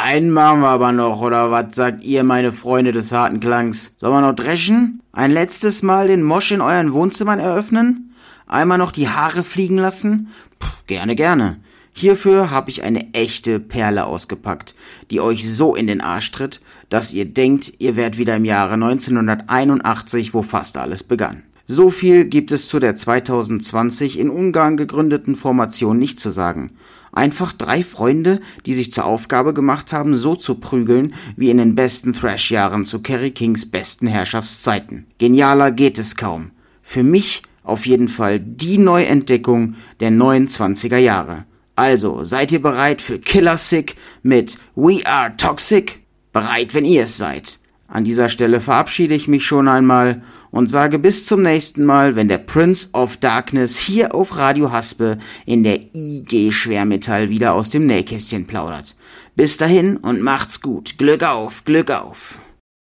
einen machen wir aber noch, oder was sagt ihr, meine Freunde des harten Klangs? Sollen wir noch dreschen? Ein letztes Mal den Mosch in euren Wohnzimmern eröffnen? Einmal noch die Haare fliegen lassen? Gerne, gerne. Hierfür habe ich eine echte Perle ausgepackt, die euch so in den Arsch tritt, dass ihr denkt, ihr wärt wieder im Jahre 1981, wo fast alles begann. So viel gibt es zu der 2020 in Ungarn gegründeten Formation nicht zu sagen. Einfach 3 Freunde, die sich zur Aufgabe gemacht haben, so zu prügeln wie in den besten Thrash-Jahren zu Kerry Kings besten Herrschaftszeiten. Genialer geht es kaum. Für mich auf jeden Fall die Neuentdeckung der neuen 20er Jahre. Also, seid ihr bereit für Killer Sick mit We Are Toxic? Bereit, wenn ihr es seid. An dieser Stelle verabschiede ich mich schon einmal und sage bis zum nächsten Mal, wenn der Prince of Darkness hier auf Radio Haspe in der IG Schwermetall wieder aus dem Nähkästchen plaudert. Bis dahin und macht's gut. Glück auf, Glück auf.